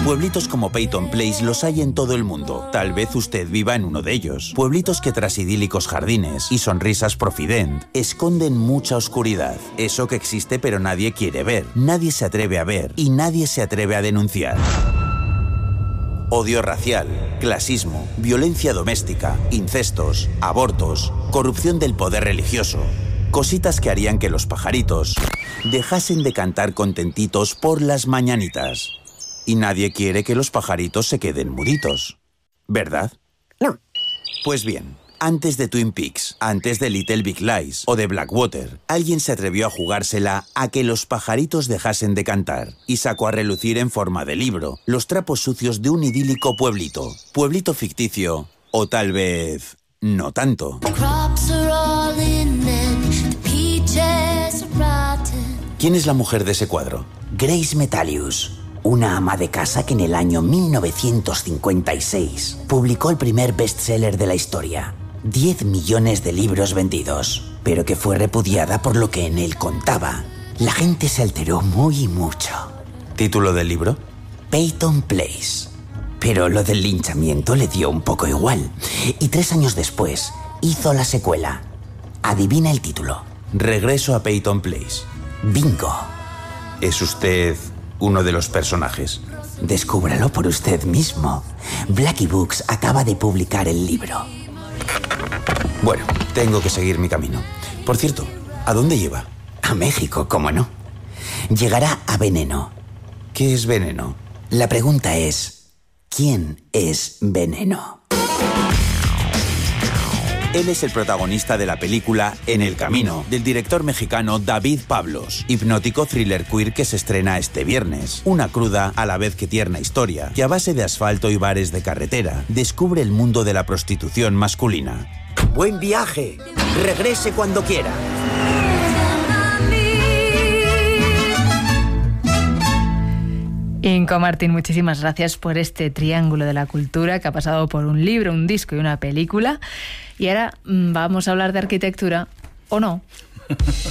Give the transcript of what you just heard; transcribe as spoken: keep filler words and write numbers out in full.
Pueblitos como Peyton Place los hay en todo el mundo. Tal vez usted viva en uno de ellos. Pueblitos que tras idílicos jardines y sonrisas profident esconden mucha oscuridad. Eso que existe pero nadie quiere ver, nadie se atreve a ver y nadie se atreve a denunciar. Odio racial, clasismo, violencia doméstica, incestos, abortos, corrupción del poder religioso. Cositas que harían que los pajaritos dejasen de cantar contentitos por las mañanitas. Y nadie quiere que los pajaritos se queden muditos, ¿verdad? No. Pues bien, antes de Twin Peaks, antes de Little Big Lies o de Blackwater, alguien se atrevió a jugársela a que los pajaritos dejasen de cantar y sacó a relucir en forma de libro los trapos sucios de un idílico pueblito. Pueblito ficticio, o tal vez no tanto. ¿Quién es la mujer de ese cuadro? Grace Metalius, una ama de casa que en el año mil novecientos cincuenta y seis publicó el primer bestseller de la historia. diez millones de libros vendidos, pero que fue repudiada por lo que en él contaba. La gente se alteró muy mucho. ¿Título del libro? Peyton Place. Pero lo del linchamiento le dio un poco igual. Y tres años después hizo la secuela. Adivina el título. Regreso a Peyton Place. Bingo. ¿Es usted uno de los personajes? Descúbralo por usted mismo. Blackie Books acaba de publicar el libro. Bueno, tengo que seguir mi camino. Por cierto, ¿a dónde lleva? A México, ¿cómo no? Llegará a Veneno. ¿Qué es Veneno? La pregunta es, ¿quién es Veneno? Él es el protagonista de la película En el Camino, del director mexicano David Pablos, hipnótico thriller queer que se estrena este viernes. Una cruda, a la vez que tierna historia, que a base de asfalto y bares de carretera, descubre el mundo de la prostitución masculina. ¡Buen viaje! ¡Regrese cuando quiera! Inco Martín, muchísimas gracias por este triángulo de la cultura que ha pasado por un libro, un disco y una película. Y ahora vamos a hablar de arquitectura, ¿o no?